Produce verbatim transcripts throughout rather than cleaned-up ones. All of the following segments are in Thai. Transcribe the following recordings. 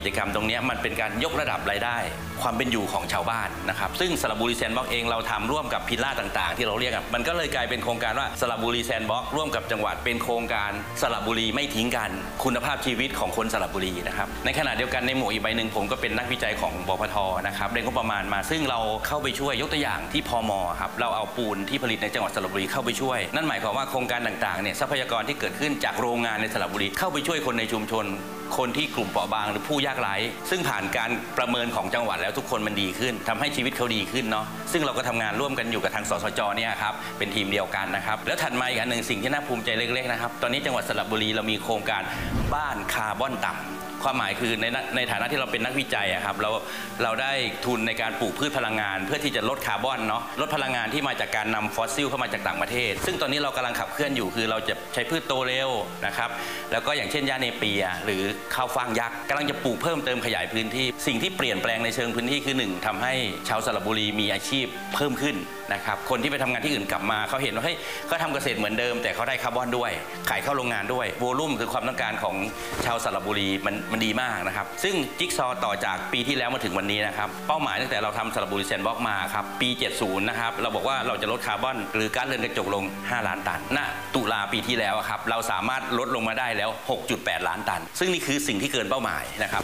กิจกรรมตรงนี้มันเป็นการยกระดับรายได้ความเป็นอยู่ของชาวบ้านนะครับซึ่งสระบุรีแซนด์บ็อกซ์เองเราทำร่วมกับพิลล่าต่างๆที่เราเรียกมันก็เลยกลายเป็นโครงการว่าสระบุรีแซนด์บ็อกซ์ร่วมกับจังหวัดเป็นโครงการสระบุรีไม่ทิ้งกันคุณภาพชีวิตของคนสระบุรีนะครับในขณะเดียวกันในหมวกอีกใบหนึ่งผมก็เป็นนักวิจัยของบพท.นะครับได้งบประมาณมาซึ่งเราเข้าไปช่วยยกตัวอย่างที่พม.ครับเราเอาปูนที่ผลิตในจังหวัดสระบุรีเข้าไปช่วยนั่นหมายความว่าโครงการต่างๆเนี่ยทรัพยากรที่เกิดขึ้นจากโรงงานในสระบุรีเข้าไปช่วยคนในชุมชนคนที่กลุ่มเปราะบางหรือผู้ยากไร้ซึ่งผ่านการประเมินของจังหวัดแล้วทุกคนมันดีขึ้นทำให้ชีวิตเขาดีขึ้นเนาะซึ่งเราก็ทำงานร่วมกันอยู่กับทางสสจเนี่ยครับเป็นทีมเดียวกันนะครับแล้วถัดมาอีกอันหนึ่งสิ่งที่น่าภูมิใจเล็กๆนะครับตอนนี้จังหวัดสระบุรีเรามีโครงการบ้านคาร์บอนต่ำความหมายคือในในฐานะที่เราเป็นนักวิจัยครับเราเราได้ทุนในการปลูกพืชพลังงานเพื่อที่จะลดคาร์บอนเนาะลดพลังงานที่มาจากการนำฟอสซิลเข้ามาจากต่างประเทศซึ่งตอนนี้เรากำลังขับเคลื่อนอยู่คือเราจะใช้พืชโตเร็วนะครับแล้วก็อย่างเช่นหญ้าเนเปียหรือข้าวฟ่างยักษ์กำลังจะปลูกเพิ่มเติมขยายพื้นที่สิ่งที่เปลี่ยนแปลงในเชิงพื้นที่คือหนึ่งทำให้ชาวสระบุรีมีอาชีพเพิ่มขึ้นนะครับคนที่ไปทำงานที่อื่นกลับมาเขาเห็นว่าเฮ้ยเขาทำเกษตรเหมือนเดิมแต่เขาได้คาร์บอนด้วยขายเข้าโรงงานด้วยโวลุ่มคือความต้องการของชาวสระบุรีมันมันดีมากนะครับซึ่งจิ๊กซอต่อจากปีที่แล้วมาถึงวันนี้นะครับเป้าหมายตั้งแต่เราทำสระบุรีแซนด์บ็อกซ์มาครับปีเจ็ดสิบนะครับเราบอกว่าเราจะลดคาร์บอนหรือก๊าซเรือนกระจกลงห้าล้านตันณตุลาปีที่แล้วครับเราสามารถลดลงมาได้แล้ว หกจุดแปดล้านตันซึ่งนี่คือสิ่งที่เกินเป้าหมายนะครับ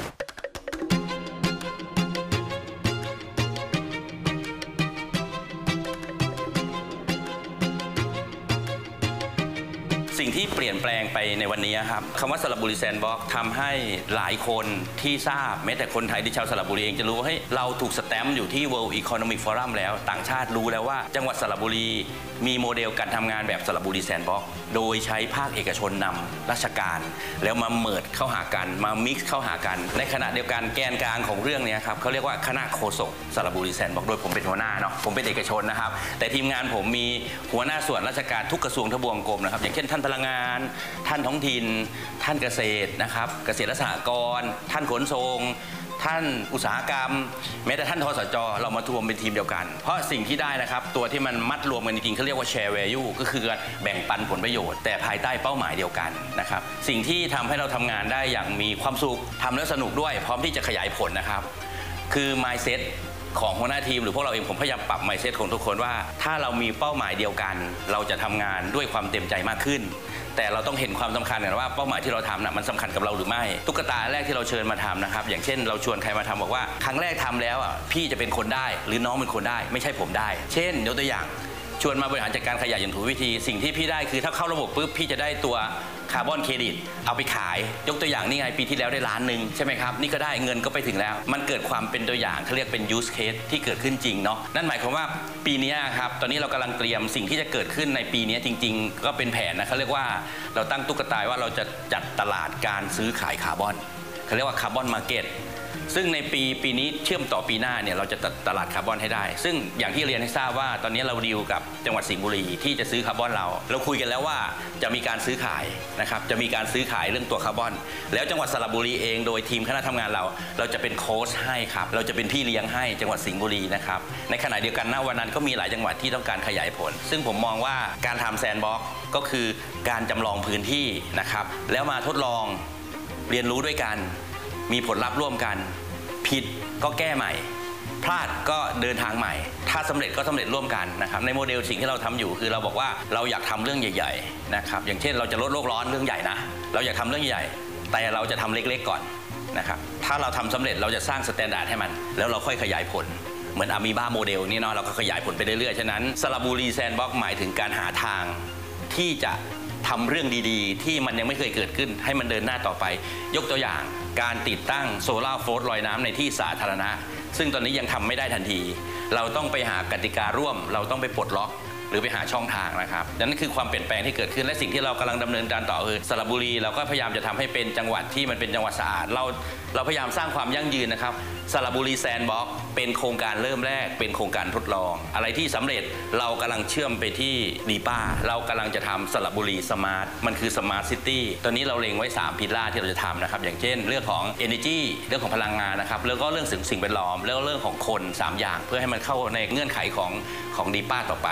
สิ่งที่เปลี่ยนแปลงไปในวันนี้ครับคำว่าสระบุรีแซนด์บ็อกซ์ทำให้หลายคนที่ทราบแม้แต่คนไทยที่ชาวสระบุรีเองจะรู้ว่าเฮ้ยเราถูกสแตมป์อยู่ที่ World Economic Forum แล้วต่างชาติรู้แล้วว่าจังหวัดสระบุรีมีโมเดลการทำงานแบบสระบุรีแซนด์บ็อกซ์โดยใช้ภาคเอกชนนำราชการแล้วมาเมิร์จเข้าหากันมามิกซ์เข้าหากันในขณะเดียวกันแกนกลางของเรื่องนี้ครับเขาเรียกว่าคณะโฆษกสระบุรีแซนด์บ็อกซ์โดยผมเป็นหัวหน้าเนาะผมเป็นเอกชนนะครับแต่ทีมงานผมมีหัวหน้าส่วนราชการทุกกระทรวงทบวงกรมนะครับอย่างเช่นท่านพลังงานท่านท้องถิ่นท่านเกษตรนะครับเกษตรและสหกรณ์ท่านขนส่งท่านอุตสาหกรรมแม้แต่ท่านทสจเรามารวมเป็นทีมเดียวกันเพราะสิ่งที่ได้นะครับตัวที่มันมัดรวมกันจริงๆเขาเรียกว่า share value ก็คือการแบ่งปันผลประโยชน์แต่ภายใต้เป้าหมายเดียวกันนะครับสิ่งที่ทำให้เราทำงานได้อย่างมีความสุขทำแล้วสนุกด้วยพร้อมที่จะขยายผลนะครับคือ mindset ของหัวหน้าทีมหรือพวกเราเองผมพยายามปรับ mindset ของทุกคนว่าถ้าเรามีเป้าหมายเดียวกันเราจะทำงานด้วยความเต็มใจมากขึ้นแต่เราต้องเห็นความสำคัญกันว่าเป้าหมายที่เราทำนะมันสำคัญกับเราหรือไม่ตุ๊กตาแรกที่เราเชิญมาทำนะครับอย่างเช่นเราชวนใครมาทำบอกว่าครั้งแรกทำแล้วอ่ะพี่จะเป็นคนได้หรือน้องเป็นคนได้ไม่ใช่ผมได้เช่นยกตัวอย่างชวนมาบริหารจัดการขยะอย่างถูกวิธีสิ่งที่พี่ได้คือถ้าเข้าระบบปุ๊บพี่จะได้ตัวคาร์บอนเครดิตเอาไปขายยกตัวอย่างนี่ไงปีที่แล้วได้ล้านหนึ่งใช่ไหมครับนี่ก็ได้เงินก็ไปถึงแล้วมันเกิดความเป็นตัวอย่างเขาเรียกเป็น use case ที่เกิดขึ้นจริงเนาะนั่นหมายความว่าปีนี้ครับตอนนี้เรากำลังเตรียมสิ่งที่จะเกิดขึ้นในปีนี้จริงๆก็เป็นแผนนะเขาเรียกว่าเราตั้งตุ๊กตาว่าเราจะจัดตลาดการซื้อขายคาร์บอนเขาเรียกว่าคาร์บอนมาร์เก็ตซึ่งในปีปีนี้เชื่อมต่อปีหน้าเนี่ยเราจะตลาดคาร์บอนให้ได้ซึ่งอย่างที่เรียนให้ทราบว่าตอนนี้เราดีลกับจังหวัดสิงห์บุรีที่จะซื้อคาร์บอนเราเราคุยกันแล้วว่าจะมีการซื้อขายนะครับจะมีการซื้อขายเรื่องตัวคาร์บอนแล้วจังหวัดสระบุรีเองโดยทีมคณะทำงานเราเราจะเป็นโค้ชให้ครับเราจะเป็นพี่เลี้ยงให้จังหวัดสิงห์บุรีนะครับในขณะเดียวกันณวันนั้นก็มีหลายจังหวัดที่ต้องการขยายผลซึ่งผมมองว่าการทำแซนด์บ็อกซ์ก็คือการจำลองพื้นที่นะครับแล้วมาทดลองเรียนรู้ด้วยกันมีผลลัพธ์ร่วมกันผิดก็แก้ใหม่พลาดก็เดินทางใหม่ถ้าสำเร็จก็สำเร็จร่วมกันนะครับในโมเดลสิ่งที่เราทำอยู่คือเราบอกว่าเราอยากทำเรื่องใหญ่ๆนะครับอย่างเช่นเราจะลดโลกร้อนเรื่องใหญ่นะเราอยากทำเรื่องใหญ่แต่เราจะทำเล็กๆก่อนนะครับถ้าเราทำสำเร็จเราจะสร้างสแตนดาร์ดให้มันแล้วเราค่อยขยายผลเหมือนอะมีบ้าโมเดลนี่เนาะเราก็ขยายผลไปเรื่อยๆฉะนั้นสระบุรีแซนด์บ็อกซ์หมายถึงการหาทางที่จะทำเรื่องดีๆที่มันยังไม่เคยเกิดขึ้นให้มันเดินหน้าต่อไปยกตัวอย่างการติดตั้งโซล่าร์โฟลต์ลอยน้ำในที่สาธารณะซึ่งตอนนี้ยังทำไม่ได้ทันทีเราต้องไปหากติการ่วมเราต้องไปปลดล็อกหรือไปหาช่องทางนะครับนั่นคือความเปลี่ยนแปลงที่เกิดขึ้นและสิ่งที่เรากำลังดำเนินการต่อคือสระบุรีเราก็พยายามจะทำให้เป็นจังหวัดที่มันเป็นจังหวัดสะอาดเราเราพยายามสร้างความยั่งยืนนะครับสระบุรีแซนด์บ็อกซ์เป็นโครงการเริ่มแรกเป็นโครงการทดลองอะไรที่สำเร็จเรากำลังเชื่อมไปที่ดีป้าเรากำลังจะทำสระบุรีสมาร์ทมันคือสมาร์ทซิตี้ตอนนี้เราเล็งไว้สามพิลล่าที่เราจะทำนะครับอย่างเช่นเรื่องของ Energy เรื่องของพลังงานนะครับแล้วก็เรื่องสิ่งสิ่งแวดล้อมแล้วก็เรื่องของคนสามอย่างเพื่อให้มันเข้าในเงื่อนไขของของดีป้าต่อไป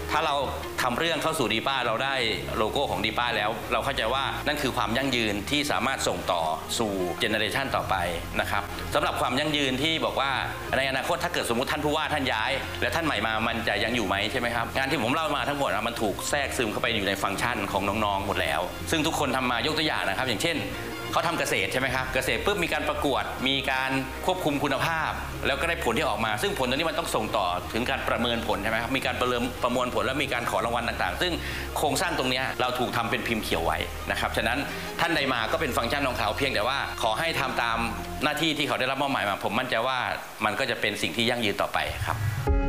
ถ้าเราทำเรื่องเข้าสู่ดีป้าเราได้โลโก้ของดีป้าแล้วเราเข้าใจว่านั่นคือความยั่งยืนที่สามารถส่งต่อสู่เจเนอเรชันต่อไปนะครับสำหรับความยั่งยืนที่บอกว่าในอนาคตถ้าเกิดสมมติท่านผู้ว่าท่านย้ายและท่านใหม่มามันจะยังอยู่ไหมใช่ไหมครับงานที่ผมเล่ามาทั้งหมดมันถูกแทรกซึมเข้าไปอยู่ในฟังก์ชันของน้องๆหมดแล้วซึ่งทุกคนทำมายกตัวอย่างนะครับอย่างเช่นเขาทำเกษตรใช่ไหมครับเกษตรปุ๊บมีการประกวดมีการควบคุมคุณภาพแล้วก็ได้ผลที่ออกมาซึ่งผลตัวนี้มันต้องส่งต่อถึงการประเมินผลใช่ไหมครับมีการประเมินประมวลผลแล้วมีการขอรางวัลต่างๆซึ่งโครงสร้างตรงนี้เราถูกทำเป็นพิมพ์เขียวไว้นะครับฉะนั้นท่านใดมาก็เป็นฟังก์ชันของเขาเพียงแต่ว่าขอให้ทำตามหน้าที่ที่เขาได้รับมอบหมายมาผมมั่นใจว่ามันก็จะเป็นสิ่งที่ยั่งยืนต่อไปครับ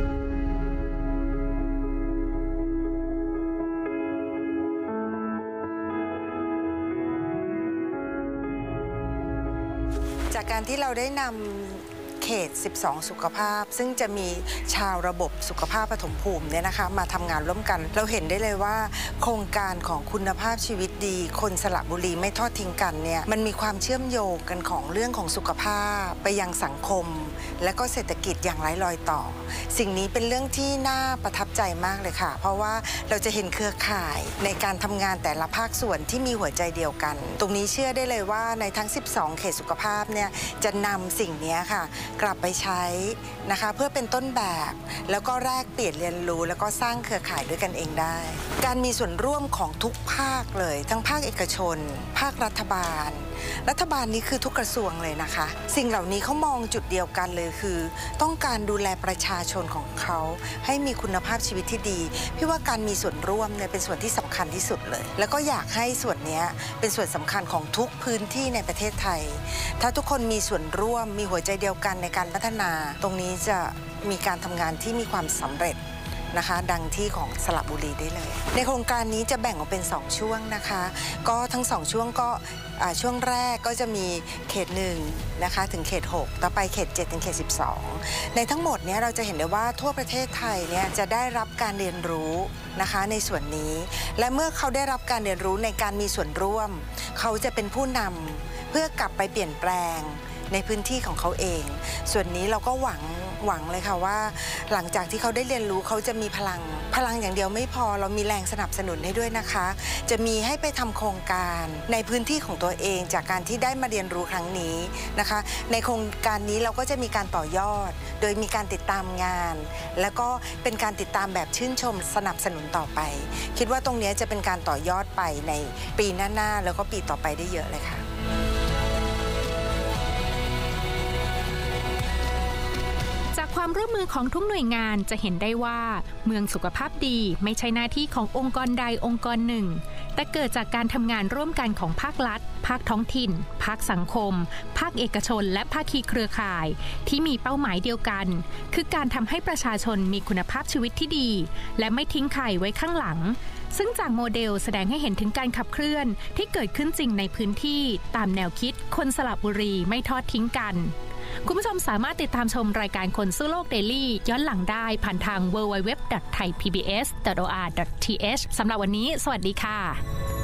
จากการที่เราได้นำเขตสิบสองสุขภาพซึ่งจะมีชาวระบบสุขภาพปฐมภูมิเนี่ยนะคะมาทำงานร่วมกันเราเห็นได้เลยว่าโครงการของคุณภาพชีวิตดีคนสระบุรีไม่ทอดทิ้งกันเนี่ยมันมีความเชื่อมโยงกันของเรื่องของสุขภาพไปยังสังคมและก็เศรษฐกิจอย่างไร้รอยต่อสิ่งนี้เป็นเรื่องที่น่าประทับใจมากเลยค่ะเพราะว่าเราจะเห็นเครือข่ายในการทำงานแต่ละภาคส่วนที่มีหัวใจเดียวกันตรงนี้เชื่อได้เลยว่าในทั้งสิบสองเขตสุขภาพเนี่ยจะนำสิ่งนี้ค่ะกลับไปใช้นะคะเพื่อเป็นต้นแบบแล้วก็แลกเปลี่ยนเรียนรู้แล้วก็สร้างเครือข่ายด้วยกันเองได้การมีส่วนร่วมของทุกภาคเลยทั้งภาคเอกชนภาครัฐบาลรัฐบาลนี้คือทุกกระทรวงเลยนะคะสิ่งเหล่านี้เขามองจุดเดียวกันเลยคือต้องการดูแลประชาชนของเขาให้มีคุณภาพชีวิตที่ดีพี่ว่าการมีส่วนร่วมเนี่ยเป็นส่วนที่สำคัญที่สุดเลยแล้วก็อยากให้ส่วนนี้เป็นส่วนสำคัญของทุกพื้นที่ในประเทศไทยถ้าทุกคนมีส่วนร่วมมีหัวใจเดียวกันในการพัฒนาตรงนี้จะมีการทำงานที่มีความสำเร็จนะคะดังที่ของสระบุรีได้เลยในโครงการนี้จะแบ่งออกเป็นสองช่วงนะคะก็ทั้งสองช่วงก็ช่วงแรกก็จะมีเขตหนึ่งนะคะถึงเขตหกต่อไปเขตเจ็ดถึงเขตสิบสองในทั้งหมดนี้เราจะเห็นได้ว่าทั่วประเทศไทยเนี่ยจะได้รับการเรียนรู้นะคะในส่วนนี้และเมื่อเขาได้รับการเรียนรู้ในการมีส่วนร่วมเขาจะเป็นผู้นำเพื่อกลับไปเปลี่ยนแปลงในพื้นที่ของเขาเองส่วนนี้เราก็หวังหวังเลยค่ะว่าหลังจากที่เขาได้เรียนรู้เขาจะมีพลังพลังอย่างเดียวไม่พอเรามีแรงสนับสนุนให้ด้วยนะคะจะมีให้ไปทำโครงการในพื้นที่ของตัวเองจากการที่ได้มาเรียนรู้ครั้งนี้นะคะในโครงการนี้เราก็จะมีการต่อยอดโดยมีการติดตามงานแล้วก็เป็นการติดตามแบบชื่นชมสนับสนุนต่อไปคิดว่าตรงนี้จะเป็นการต่อยอดไปในปีหน้าๆแล้วก็ปีต่อไปได้เยอะเลยค่ะจากความร่วมมือของทุกหน่วยงานจะเห็นได้ว่าเมืองสุขภาพดีไม่ใช่หน้าที่ขององค์กรใดองค์กรหนึ่งแต่เกิดจากการทำงานร่วมกันของภาครัฐภาคท้องถิ่นภาคสังคมภาคเอกชนและภาคีเครือข่ายที่มีเป้าหมายเดียวกันคือการทำให้ประชาชนมีคุณภาพชีวิตที่ดีและไม่ทิ้งใครไว้ข้างหลังซึ่งจากโมเดลแสดงให้เห็นถึงการขับเคลื่อนที่เกิดขึ้นจริงในพื้นที่ตามแนวคิดคนสระบุรีไม่ทอดทิ้งกันคุณผู้ชมสามารถติดตามชมรายการคนสู้โลกเดลี่ย้อนหลังได้ผ่านทาง ดับเบิลยู ดับเบิลยู ดับเบิลยู ดอท ไทย พี บี เอส ดอท โอ อาร์ ดอท ที เอช สำหรับวันนี้สวัสดีค่ะ